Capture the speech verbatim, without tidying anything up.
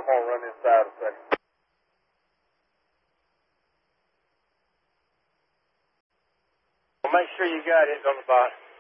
I'm going to run inside a second. Well, make sure you got it on the bottom.